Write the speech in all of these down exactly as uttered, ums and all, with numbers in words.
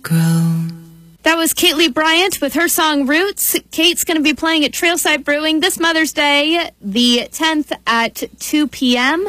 grow. That was Kate Lee Bryant with her song Roots. Kate's going to be playing at Trailside Brewing this Mother's Day, the tenth at two p.m.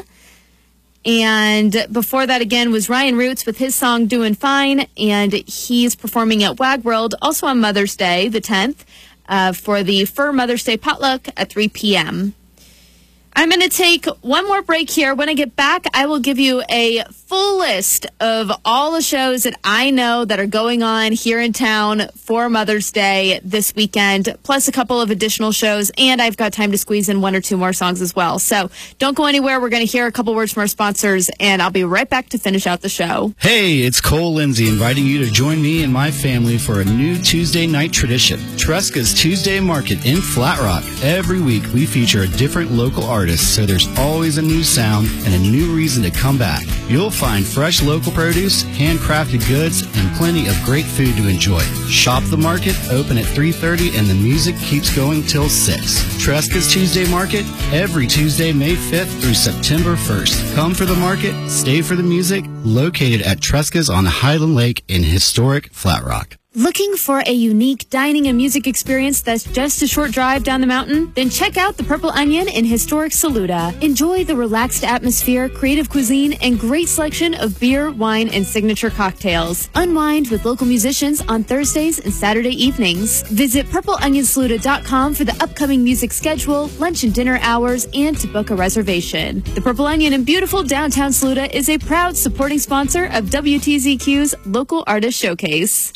And before that, again, was Ryan Roots with his song Doing Fine. And he's performing at Wag World, also on Mother's Day, the tenth, uh, for the Fur Mother's Day Potluck at three p.m. I'm going to take one more break here. When I get back, I will give you a full list of all the shows that I know that are going on here in town for Mother's Day this weekend, plus a couple of additional shows, and I've got time to squeeze in one or two more songs as well. So don't go anywhere. We're going to hear a couple words from our sponsors, and I'll be right back to finish out the show. Hey, it's Cole Lindsay inviting you to join me and my family for a new Tuesday night tradition, Tresca's Tuesday Market in Flat Rock. Every week, we feature a different local artist, so there's always a new sound and a new reason to come back. You'll find fresh local produce, handcrafted goods, and plenty of great food to enjoy. Shop the market, open at three thirty, and the music keeps going till six. Tresca's Tuesday Market, every Tuesday, May fifth through September first. Come for the market, stay for the music, located at Tresca's on Highland Lake in historic Flat Rock. Looking for a unique dining and music experience that's just a short drive down the mountain? Then check out the Purple Onion in historic Saluda. Enjoy the relaxed atmosphere, creative cuisine, and great selection of beer, wine, and signature cocktails. Unwind with local musicians on Thursdays and Saturday evenings. Visit purple onion saluda dot com for the upcoming music schedule, lunch and dinner hours, and to book a reservation. The Purple Onion in beautiful downtown Saluda is a proud supporting sponsor of W T Z Q's Local Artist Showcase.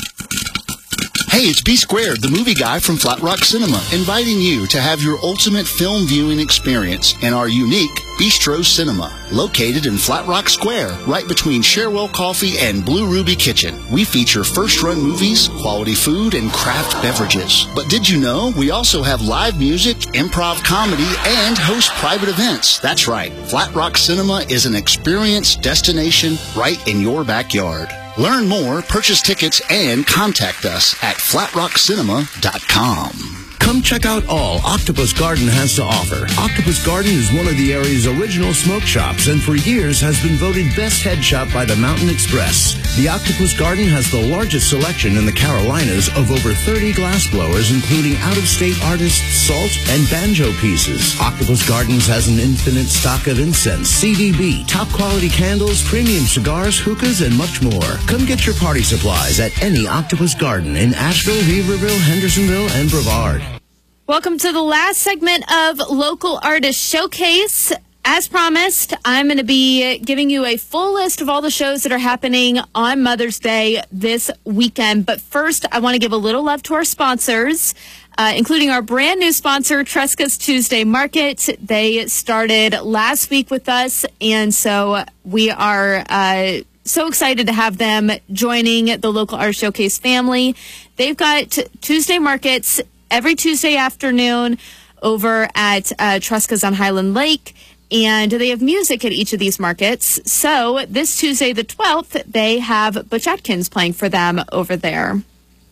Hey, it's B Squared, the movie guy from Flat Rock Cinema, inviting you to have your ultimate film viewing experience in our unique Bistro Cinema, located in Flat Rock Square, right between Sherwell Coffee and Blue Ruby Kitchen. We feature first-run movies, quality food, and craft beverages. But did you know we also have live music, improv comedy, and host private events? That's right. Flat Rock Cinema is an experience destination right in your backyard. Learn more, purchase tickets, and contact us at flat rock cinema dot com. Come check out all Octopus Garden has to offer. Octopus Garden is one of the area's original smoke shops and for years has been voted best head shop by the Mountain Express. The Octopus Garden has the largest selection in the Carolinas of over thirty glass blowers, including out-of-state artists' salt and banjo pieces. Octopus Gardens has an infinite stock of incense, C D B, top-quality candles, premium cigars, hookahs, and much more. Come get your party supplies at any Octopus Garden in Asheville, Weaverville, Hendersonville, and Brevard. Welcome to the last segment of Local Artist Showcase. As promised, I'm going to be giving you a full list of all the shows that are happening on Mother's Day this weekend. But first, I want to give a little love to our sponsors, uh, including our brand new sponsor, Tresca's Tuesday Market. They started last week with us, and so we are uh, so excited to have them joining the Local Artist Showcase family. They've got Tuesday markets every Tuesday afternoon over at uh, Tresca's on Highland Lake, and they have music at each of these markets. So this Tuesday, the twelfth, they have Butch Atkins playing for them over there.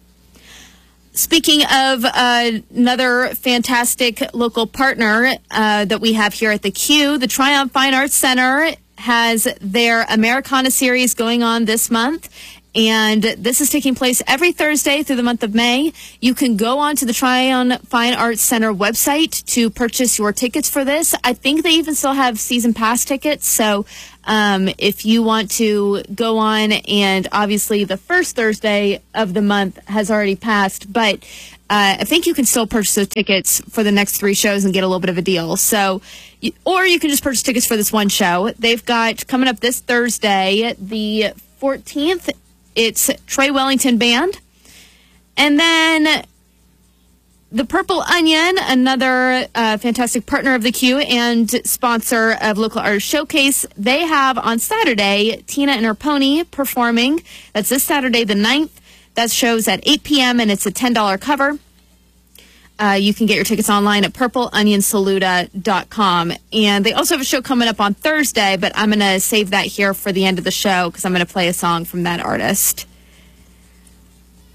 Speaking of uh, another fantastic local partner uh, that we have here at the Q, the Triumph Fine Arts Center has their Americana series going on this month. And this is taking place every Thursday through the month of May. You can go on to the Tryon Fine Arts Center website to purchase your tickets for this. I think they even still have season pass tickets. So um, if you want to go on, and obviously the first Thursday of the month has already passed, but uh, I think you can still purchase those tickets for the next three shows and get a little bit of a deal. So, or you can just purchase tickets for this one show. They've got coming up this Thursday, the fourteenth. It's Trey Wellington Band. And then the Purple Onion, another uh, fantastic partner of the Q and sponsor of Local Artist Showcase. They have on Saturday, Tina and her pony performing. That's this Saturday, the ninth. That show's at eight p.m. and it's a ten dollars cover. Uh, you can get your tickets online at purple onion saluda dot com. And they also have a show coming up on Thursday, but I'm going to save that here for the end of the show because I'm going to play a song from that artist.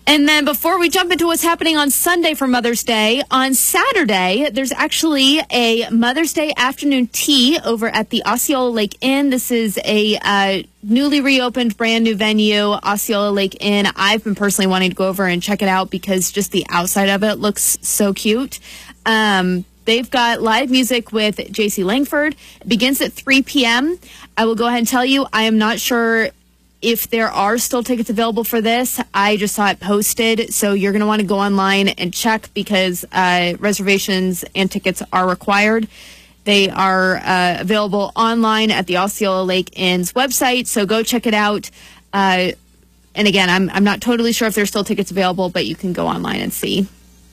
And then before we jump into what's happening on Sunday for Mother's Day, on Saturday, there's actually a Mother's Day afternoon tea over at the Osceola Lake Inn. This is a uh, newly reopened, brand new venue, Osceola Lake Inn. I've been personally wanting to go over and check it out because just the outside of it looks so cute. Um, they've got live music with J C Langford. It begins at three p.m. I will go ahead and tell you, I am not sure if there are still tickets available for this. I just saw it posted, so you're going to want to go online and check because uh, reservations and tickets are required. They are uh, available online at the Osceola Lake Inn's website, so go check it out. Uh, and again, I'm I'm not totally sure if there's still tickets available, but you can go online and see.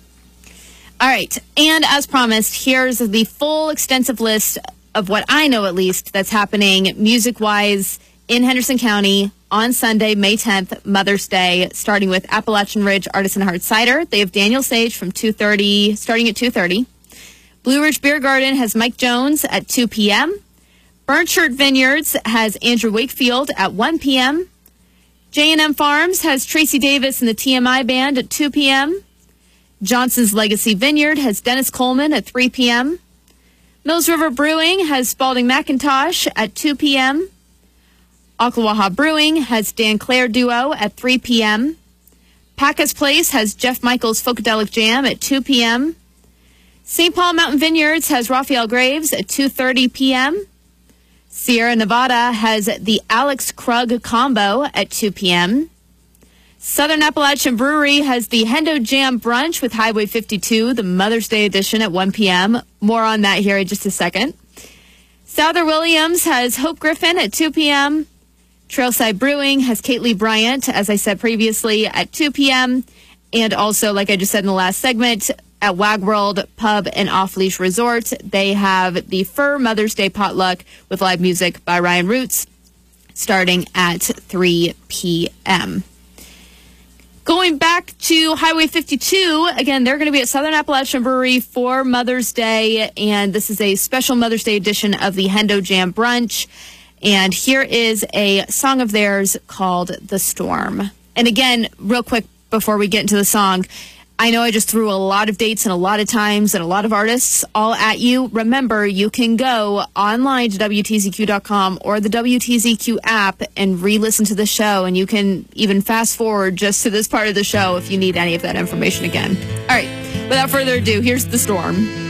All right, and as promised, here's the full extensive list of what I know at least that's happening music-wise in Henderson County on Sunday, May tenth, Mother's Day, starting with Appalachian Ridge Artisan Hard Cider. They have Daniel Sage from two thirty, starting at two thirty. Blue Ridge Beer Garden has Mike Jones at two p.m. Burnt Shirt Vineyards has Andrew Wakefield at one p.m. J and M Farms has Tracy Davis and the T M I Band at two p.m. Johnson's Legacy Vineyard has Dennis Coleman at three p.m. Mills River Brewing has Spalding McIntosh at two p.m. Ocklawaha Brewing has Dan Clare Duo at three p.m. Packa's Place has Jeff Michaels Funkadelic Jam at two p.m. Saint Paul Mountain Vineyards has Raphael Graves at two thirty p.m. Sierra Nevada has the Alex Krug Combo at two p.m. Southern Appalachian Brewery has the Hendo Jam Brunch with Highway fifty-two, the Mother's Day edition at one p.m. More on that here in just a second. Souther Williams has Hope Griffin at two p.m. Trailside Brewing has Kate Lee Bryant, as I said previously, at two p.m. And also, like I just said in the last segment, at Wag World Pub and Off Leash Resort, they have the Fur Mother's Day Potluck with live music by Ryan Roots starting at three p.m. Going back to Highway fifty-two, again, they're going to be at Southern Appalachian Brewery for Mother's Day, and this is a special Mother's Day edition of the Hendo Jam Brunch. And here is a song of theirs called The Storm. And again, real quick before we get into the song, I know I just threw a lot of dates and a lot of times and a lot of artists all at you. Remember, you can go online to W T Z Q dot com or the W T Z Q app and re-listen to the show. And you can even fast forward just to this part of the show if you need any of that information again. All right, without further ado, here's The Storm.